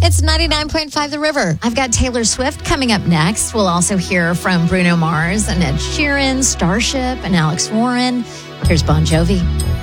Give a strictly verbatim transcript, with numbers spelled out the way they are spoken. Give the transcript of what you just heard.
It's ninety-nine point five The River. I've got Taylor Swift coming up next. We'll also hear from Bruno Mars and Ed Sheeran, Starship, and Alex Warren. Here's Bon Jovi.